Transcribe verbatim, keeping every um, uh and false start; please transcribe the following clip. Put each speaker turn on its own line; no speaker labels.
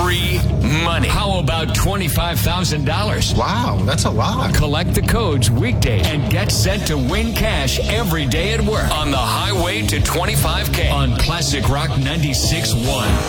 free money. How about twenty-five thousand dollars?
Wow, that's a lot.
Collect the codes weekdays and get set to win cash every day at work on the highway to twenty-five K on Classic Rock ninety-six point one.